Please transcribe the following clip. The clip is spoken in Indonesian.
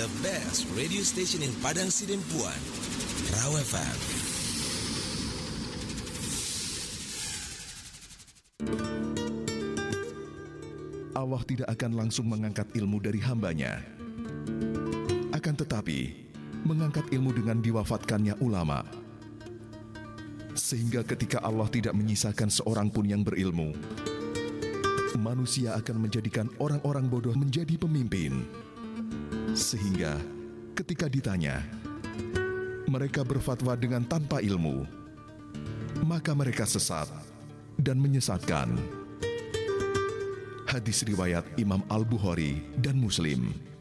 the best radio station in Padang Sidempuan, Raw FM. Allah tidak akan langsung mengangkat ilmu dari hambanya. Akan tetapi, mengangkat ilmu dengan diwafatkannya ulama. Sehingga ketika Allah tidak menyisakan seorang pun yang berilmu, manusia akan menjadikan orang-orang bodoh menjadi pemimpin. Sehingga ketika ditanya, mereka berfatwa dengan tanpa ilmu, maka mereka sesat dan menyesatkan. Hadis riwayat Imam Al-Bukhari dan Muslim.